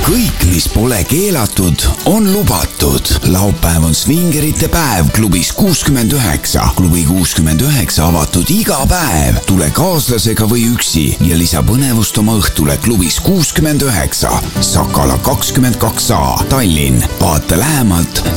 kõik, mis pole keelatud, on lubatud. Laupäev on svingerite päev klubis 69. Klubi 69 avatud iga päev. Tule kaaslasega või üksi ja lisa põnevust oma õhtule klubis 69. Sakala 22A, Tallinn. Vaata lähemalt